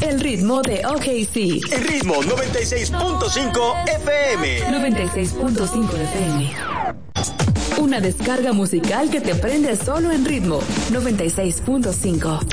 El ritmo de OKC. El ritmo 96.5 FM. 96.5 FM. Una descarga musical que te prende solo en ritmo 96.5.